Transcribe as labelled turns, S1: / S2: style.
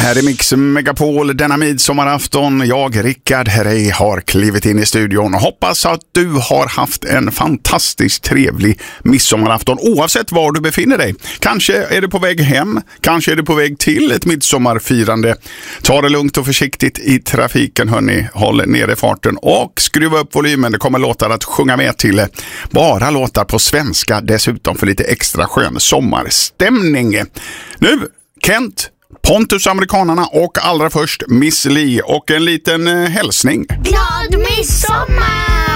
S1: Här är Mix Megapol denna midsommarafton. Jag, Rickard Herrey, har klivit in i studion och hoppas att du har haft en fantastiskt trevlig midsommarafton oavsett var du befinner dig. Kanske är du på väg hem, kanske är du på väg till ett midsommarfirande. Ta det lugnt och försiktigt i trafiken, hörni. Håll nere farten och skruva upp volymen. Det kommer låtar att sjunga med till. Bara låtar på svenska, dessutom för lite extra skön sommarstämning. Nu, Kent, Pontus Amerikanerna och allra först Miss Li och en liten hälsning.
S2: Glad midsommar!